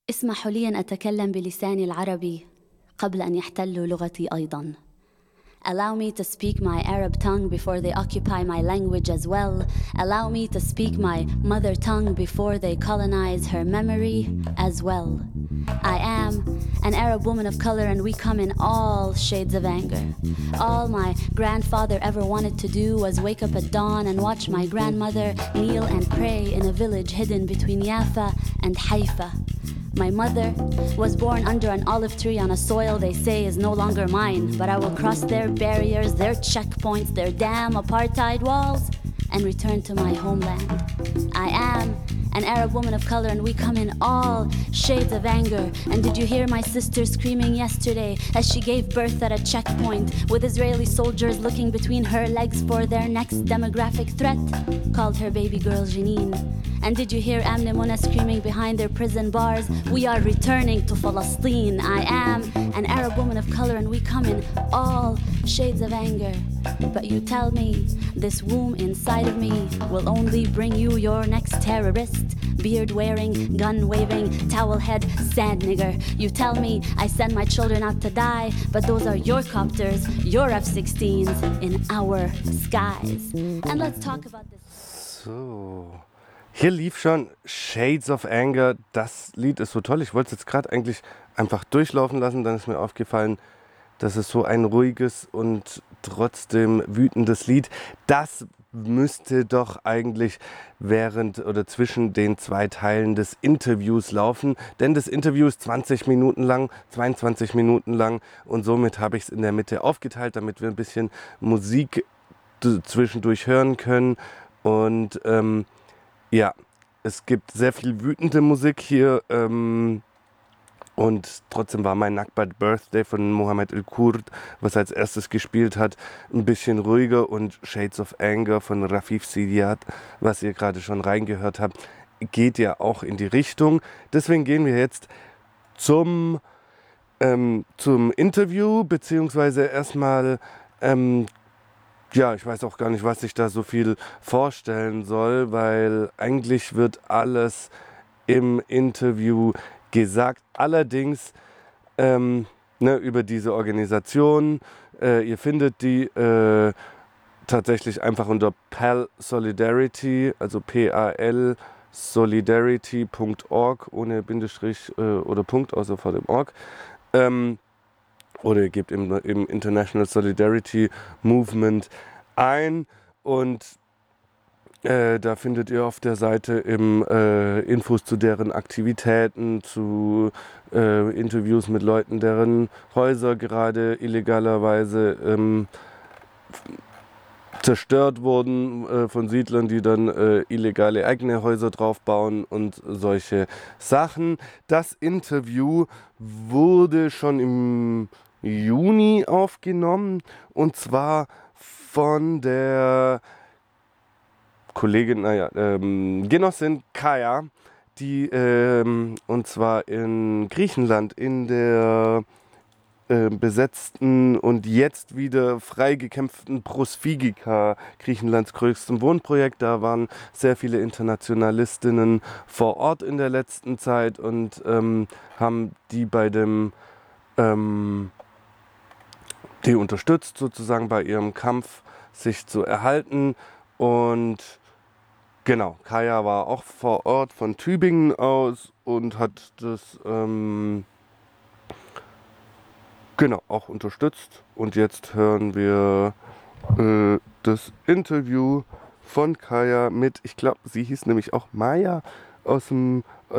اسمحوا لي أن أتكلم بلساني العربي قبل أن يحتلوا لغتي أيضاً. Allow me to speak my Arab tongue before they occupy my language as well. Allow me to speak my mother tongue before they colonize her memory as well. I am an Arab woman of color and we come in all shades of anger. All my grandfather ever wanted to do was wake up at dawn and watch my grandmother kneel and pray in a village hidden between Yafa and Haifa. My mother was born under an olive tree on a soil they say is no longer mine, but I will cross their barriers, their checkpoints, their damn apartheid walls, and return to my homeland. I am an Arab woman of color and we come in all shades of anger. And did you hear my sister screaming yesterday as she gave birth at a checkpoint with Israeli soldiers looking between her legs for their next demographic threat? Called her baby girl Janine. And did you hear Amne Mona screaming behind their prison bars? We are returning to Palestine. I am an Arab woman of color and we come in all shades of anger. But you tell me this womb inside of me will only bring you your next terrorist. Beard wearing, gun waving, towel head, sand nigger. You tell me I send my children out to die, but those are your copters, your F-16s in our skies. And let's talk about this. So. Hier lief schon Shades of Anger. Das Lied ist so toll. Ich wollte es jetzt gerade eigentlich einfach durchlaufen lassen. Dann ist mir aufgefallen, das ist so ein ruhiges und trotzdem wütendes Lied. Das müsste doch eigentlich während oder zwischen den zwei Teilen des Interviews laufen. Denn das Interview ist 20 Minuten lang, 22 Minuten lang. Und somit habe ich es in der Mitte aufgeteilt, damit wir ein bisschen Musik zwischendurch hören können. Und ja, es gibt sehr viel wütende Musik hier und trotzdem war mein Nakbat Birthday von Mohammed El-Kurd, was als erstes gespielt hat, ein bisschen ruhiger und Shades of Anger von Rafif Sidiat, was ihr gerade schon reingehört habt, geht ja auch in die Richtung. Deswegen gehen wir jetzt zum Interview, beziehungsweise erstmal ja, ich weiß auch gar nicht, was ich da so viel vorstellen soll, weil eigentlich wird alles im Interview gesagt. Allerdings über diese Organisation. Ihr findet die tatsächlich einfach unter PAL Solidarity, also PAL solidarity.org, ohne Bindestrich oder Punkt, außer vor dem Org. Oder ihr gebt im International Solidarity Movement ein und da findet ihr auf der Seite Infos zu deren Aktivitäten, zu Interviews mit Leuten, deren Häuser gerade illegalerweise zerstört wurden von Siedlern, die dann illegale eigene Häuser draufbauen und solche Sachen. Das Interview wurde schon im Juni aufgenommen und zwar von der Kollegin, Genossin Kaya, die und zwar in Griechenland in der besetzten und jetzt wieder freigekämpften Prosfigika, Griechenlands größtem Wohnprojekt. Da waren sehr viele Internationalistinnen vor Ort in der letzten Zeit und haben die bei dem die unterstützt sozusagen bei ihrem Kampf, sich zu erhalten. Und genau, Kaya war auch vor Ort von Tübingen aus und hat das auch unterstützt. Und jetzt hören wir das Interview von Kaya mit, ich glaube, sie hieß nämlich auch Maya aus dem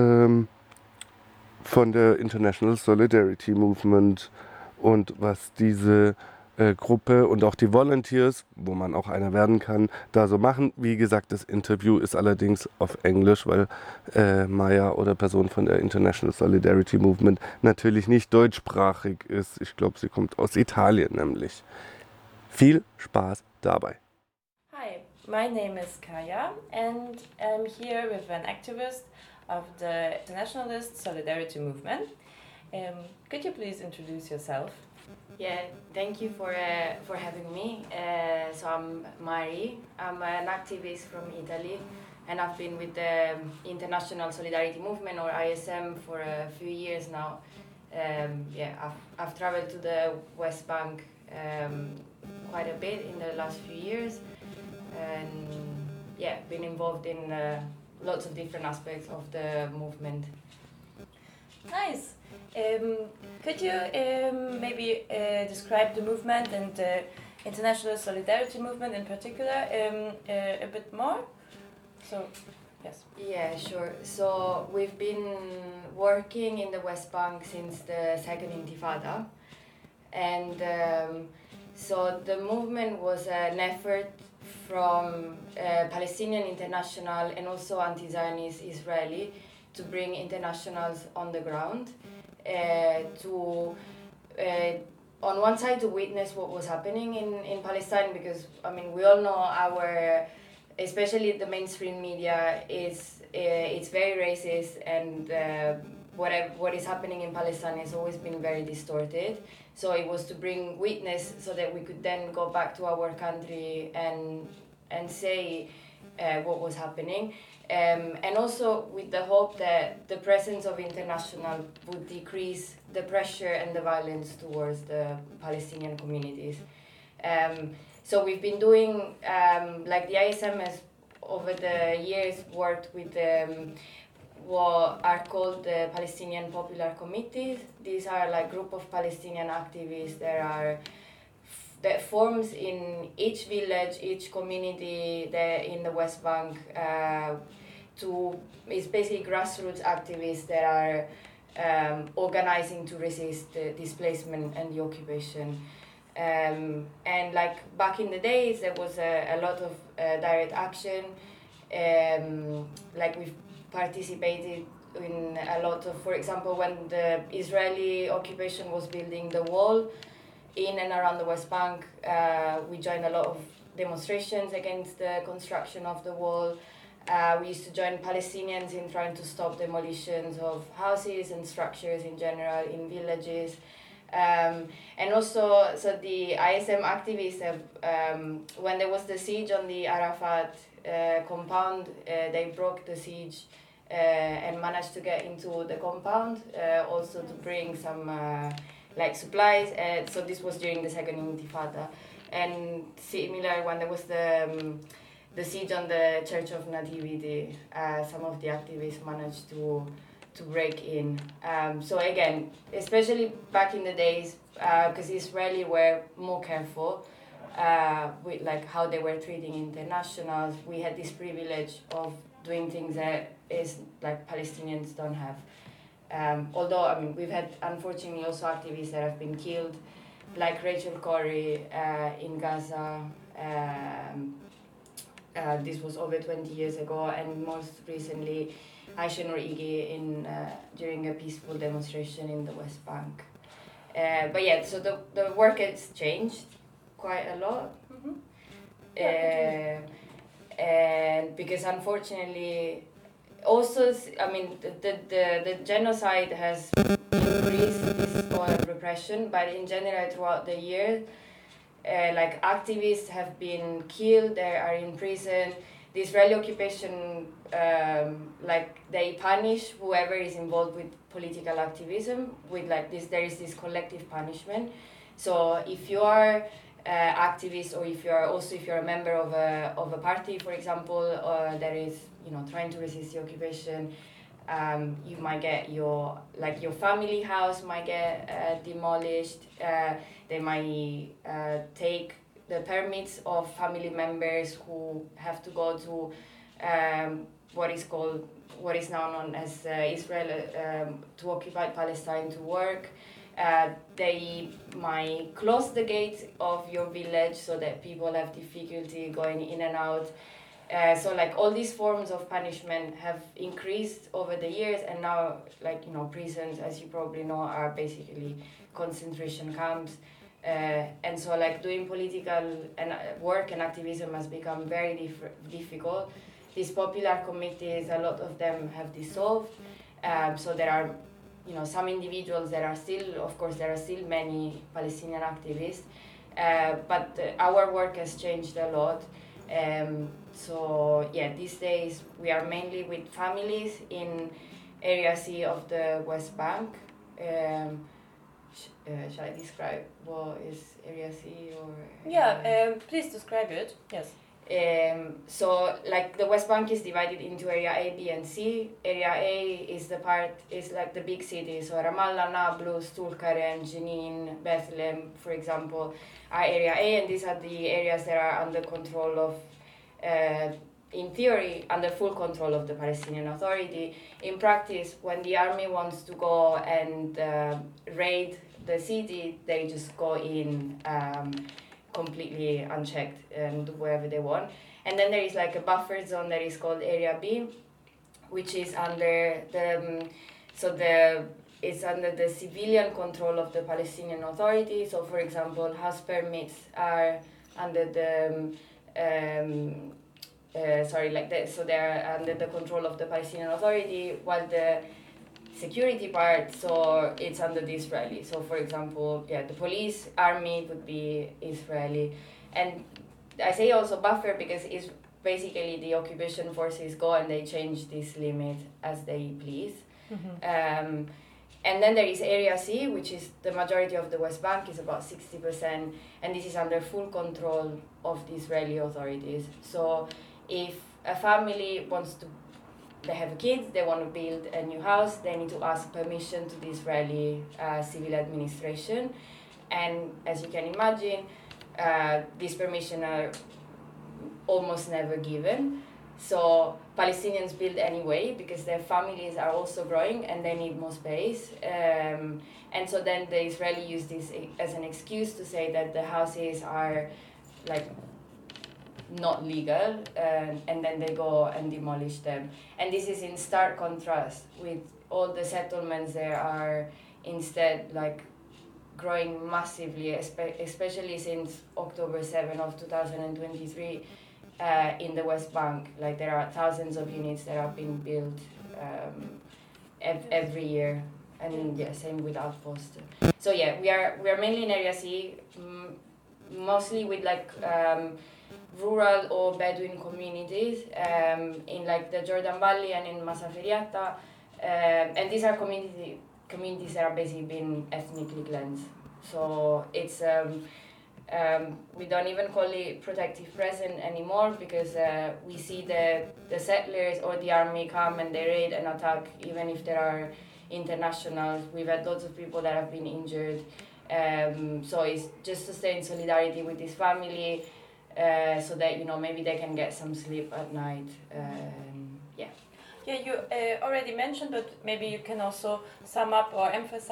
von der International Solidarity Movement und was diese Gruppe und auch die Volunteers, wo man auch einer werden kann, da so machen. Wie gesagt, das Interview ist allerdings auf Englisch, weil Maya oder Person von der International Solidarity Movement natürlich nicht deutschsprachig ist. Ich glaube, sie kommt aus Italien nämlich. Viel Spaß dabei. Hi, my name is Kaya and I'm here with an activist of the Internationalist Solidarity Movement. Could you please introduce yourself? Yeah, thank you for having me. So I'm Mari. I'm an activist from Italy, and I've been with the International Solidarity Movement, or ISM, for a few years now. I've traveled to the West Bank quite a bit in the last few years, and been involved in lots of different aspects of the movement. Nice. Could you maybe describe the movement and the International Solidarity Movement in particular a bit more? So, yes. Yeah, sure. So we've been working in the West Bank since the Second Intifada, and so the movement was an effort from Palestinian International and also anti-Zionist Israeli to bring internationals on the ground on one side to witness what was happening in Palestine, because I mean we all know especially the mainstream media it's very racist, and what is happening in Palestine has always been very distorted. So it was to bring witness so that we could then go back to our country and say what was happening. And also with the hope that the presence of international would decrease the pressure and the violence towards the Palestinian communities. So we've been doing, like the ISM has over the years worked with what are called the Palestinian Popular Committees. These are like group of Palestinian activists that forms in each village, each community there in the West Bank. It's basically grassroots activists that are organizing to resist the displacement and the occupation. And like back in the days, there was a lot of direct action. Like we've participated in a lot of, for example, when the Israeli occupation was building the wall in and around the West Bank, we joined a lot of demonstrations against the construction of the wall. We used to join Palestinians in trying to stop demolitions of houses and structures in general in villages. And also, so the ISM activists have, when there was the siege on the Arafat compound, they broke the siege and managed to get into the compound, also to bring some like supplies. So this was during the Second Intifada. And similar, when there was the siege on the Church of Nativity, some of the activists managed to break in. So again, especially back in the days, because Israeli were more careful with like how they were treating internationals, we had this privilege of doing things that is like Palestinians don't have. Although I mean we've had unfortunately also activists that have been killed, like Rachel Corrie in Gaza. This was over 20 years ago, and most recently Aisha Noor Igi during a peaceful demonstration in the West Bank. But yeah, so the work has changed quite a lot. Mm-hmm. And because unfortunately, also, I mean, the genocide has increased this repression, but in general throughout the year, like activists have been killed, they are in prison. The Israeli occupation, like they punish whoever is involved with political activism with like this. There is this collective punishment. So if you are activist, or if you're a member of a party, for example, that is trying to resist the occupation, you might get your family house might get demolished. They might take the permits of family members who have to go to what is now known as Israel to occupied Palestine to work. They might close the gates of your village so that people have difficulty going in and out. So like all these forms of punishment have increased over the years, and now prisons, as you probably know, are basically concentration camps. And so like doing political and work and activism has become very difficult. These popular committees, a lot of them have dissolved. So there are some individuals that are still, of course there are still many Palestinian activists, but our work has changed a lot. So yeah, these days we are mainly with families in Area C of the West Bank. Shall I describe what is Area C or? Yeah, please describe it. Yes. So like the West Bank is divided into Area A, B, and C. Area A is like the big cities, so Ramallah, Nablus, Tulkarem, Jenin, Bethlehem, for example, are Area A, and these are the areas that are under control of, in theory, under full control of the Palestinian Authority. In practice, when the army wants to go and raid the city, they just go in completely unchecked and do whatever they want. And then there is like a buffer zone that is called Area B, which is under it's under the civilian control of the Palestinian Authority. So for example, house permits are under the so they're under the control of the Palestinian Authority, while the security part, so it's under the Israeli. So for example, the police, army would be Israeli. And I say also buffer because it's basically the occupation forces go and they change this limit as they please. Mm-hmm. And then there is Area C, which is the majority of the West Bank, is about 60%, and this is under full control of the Israeli authorities. So if a family wants to, they have kids, they want to build a new house, they need to ask permission to the Israeli civil administration. And as you can imagine, these permissions are almost never given. So Palestinians build anyway because their families are also growing and they need more space. And so then the Israeli use this as an excuse to say that the houses are like not legal, and then they go and demolish them. And this is in stark contrast with all the settlements that are instead like growing massively, especially since October 7 of 2023 in the West Bank. Like there are thousands of units that are being built every year, and same with Outpost. So we are mainly in Area C, mostly with like rural or Bedouin communities in like the Jordan Valley and in Masaferiata, and these are communities that are basically being ethnically cleansed. So it's we don't even call it protective presence anymore because we see the settlers or the army come and they raid and attack even if there are internationals. We've had lots of people that have been injured. So it's just to stay in solidarity with this family, so that maybe they can get some sleep at night. Yeah, you already mentioned, but maybe you can also sum up or emphasize